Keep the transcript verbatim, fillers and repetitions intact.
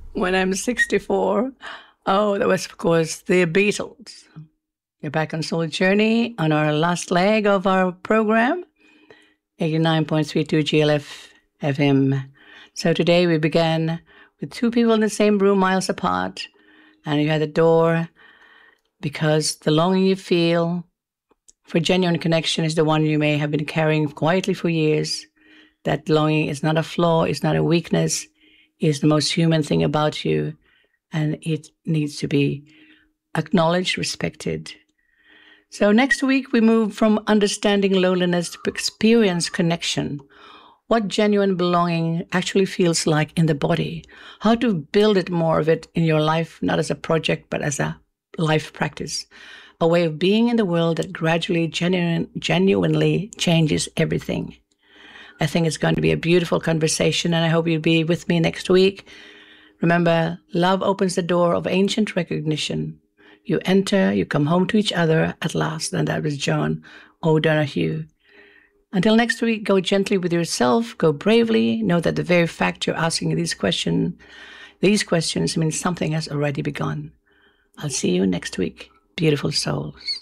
When I'm sixty-four, oh, that was, of course, the Beatles. You're back on Soul Journey on our last leg of our program, eighty-nine point three two G L F F M. So today we began with two people in the same room, miles apart, and you had the door because the longing you feel for genuine connection is the one you may have been carrying quietly for years. That longing is not a flaw, it's not a weakness, it's the most human thing about you, and it needs to be acknowledged, respected. So next week we move from understanding loneliness to experience connection. What genuine belonging actually feels like in the body. How to build it more of it in your life, not as a project, but as a life practice. A way of being in the world that gradually, genuine, genuinely changes everything. I think it's going to be a beautiful conversation, and I hope you'll be with me next week. Remember, love opens the door of ancient recognition. You enter, you come home to each other at last, and that was John O'Donohue. Until next week, go gently with yourself, go bravely. Know that the very fact you're asking these questions, these questions means something has already begun. I'll see you next week, beautiful souls.